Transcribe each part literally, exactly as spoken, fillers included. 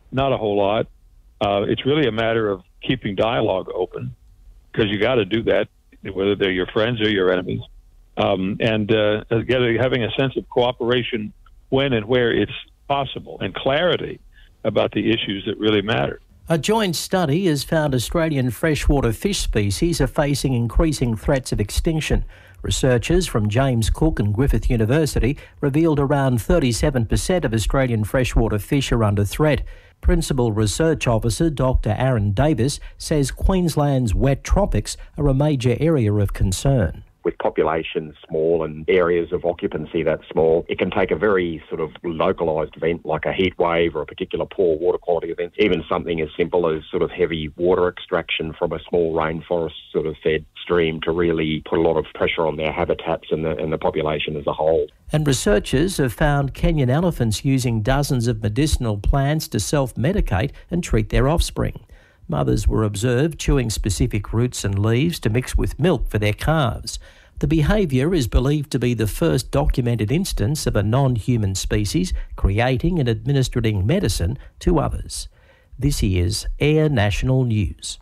not a whole lot. Uh, it's really a matter of keeping dialogue open, because you got to do that, whether they're your friends or your enemies. Um, and uh, having a sense of cooperation when and where it's possible, and clarity about the issues that really matter. A joint study has found Australian freshwater fish species are facing increasing threats of extinction. Researchers from James Cook and Griffith University revealed around thirty-seven percent of Australian freshwater fish are under threat. Principal Research Officer Doctor Aaron Davis says Queensland's wet tropics are a major area of concern. With populations small and areas of occupancy that small, it can take a very sort of localised event like a heat wave or a particular poor water quality event, even something as simple as sort of heavy water extraction from a small rainforest sort of fed stream to really put a lot of pressure on their habitats and the, and the population as a whole. And researchers have found Kenyan elephants using dozens of medicinal plants to self-medicate and treat their offspring. Mothers were observed chewing specific roots and leaves to mix with milk for their calves. The behaviour is believed to be the first documented instance of a non-human species creating and administering medicine to others. This is Air National News.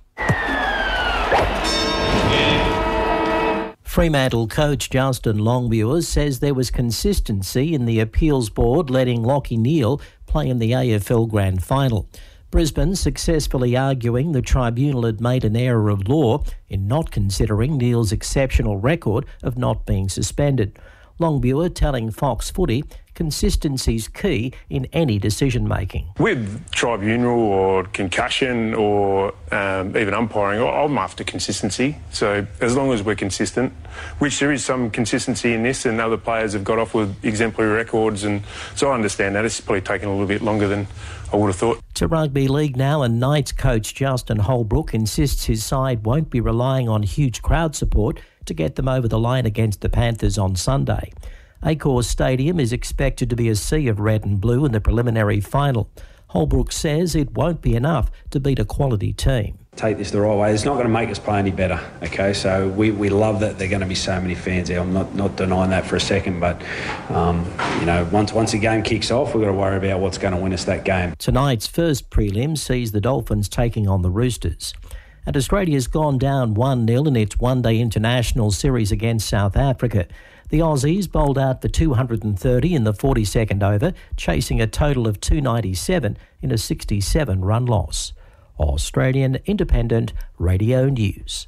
Fremantle coach Justin Longmuir says there was consistency in the appeals board letting Lachie Neale play in the A F L Grand Final. Brisbane successfully arguing the tribunal had made an error of law in not considering Neale's exceptional record of not being suspended. Longmuir telling Fox Footy consistency's key in any decision-making. With tribunal or concussion or um, even umpiring, I'm after consistency. So as long as we're consistent, which there is some consistency in this, and other players have got off with exemplary records, and so I understand that. It's probably taken a little bit longer than I would have thought. To rugby league now, and Knights coach Justin Holbrook insists his side won't be relying on huge crowd support to get them over the line against the Panthers on Sunday. Accor Stadium is expected to be a sea of red and blue in the preliminary final. Holbrook says it won't be enough to beat a quality team. Take this the right way. It's not going to make us play any better, okay? So we, we love that there are going to be so many fans there. I'm not, not denying that for a second, but, um, you know, once once the game kicks off, we've got to worry about what's going to win us that game. Tonight's first prelim sees the Dolphins taking on the Roosters. And Australia's gone down one nil in its one-day international series against South Africa. The Aussies bowled out for two hundred thirty in the forty-second over, chasing a total of two ninety-seven in a sixty-seven run loss. Australian Independent Radio News.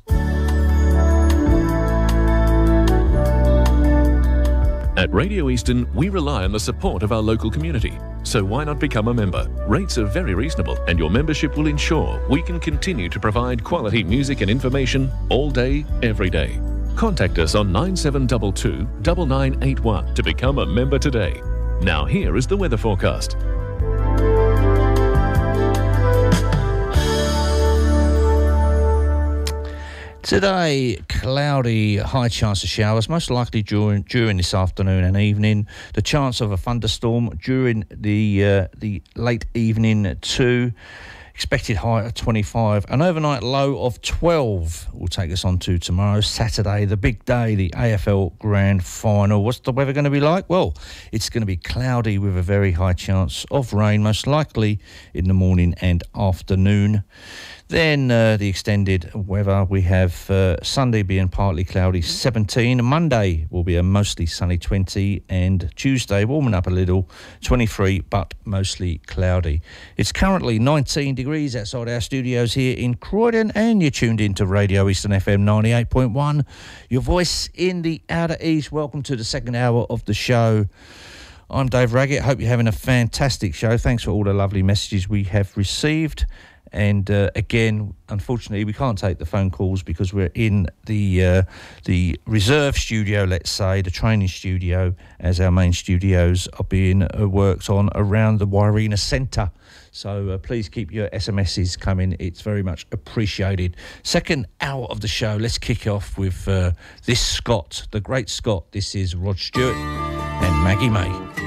At Radio Eastern, we rely on the support of our local community. So why not become a member? Rates are very reasonable, and your membership will ensure we can continue to provide quality music and information all day, every day. Contact us on nine seven two two, nine nine eight one to become a member today. Now here is the weather forecast. Today, cloudy, high chance of showers, most likely during during this afternoon and evening. The chance of a thunderstorm during the uh, the late evening too. Expected high of twenty-five. An overnight low of twelve will take us on to tomorrow, Saturday, the big day, the A F L Grand Final. What's the weather going to be like? Well, it's going to be cloudy with a very high chance of rain, most likely in the morning and afternoon. Then uh, the extended weather, we have uh, Sunday being partly cloudy, seventeen. Monday will be a mostly sunny, twenty. And Tuesday, warming up a little, twenty-three, but mostly cloudy. It's currently nineteen degrees outside our studios here in Croydon, and you're tuned in to Radio Eastern F M ninety-eight point one. Your voice in the Outer East. Welcome to the second hour of the show. I'm Dave Raggett. Hope you're having a fantastic show. Thanks for all the lovely messages we have received. And uh, again, unfortunately, we can't take the phone calls because we're in the uh, the reserve studio, let's say, the training studio, as our main studios are being uh, worked on around the Warina Centre. So uh, please keep your S M Ses coming. It's very much appreciated. Second hour of the show, let's kick off with uh, this Scott, the great Scott. This is Rod Stewart and Maggie May.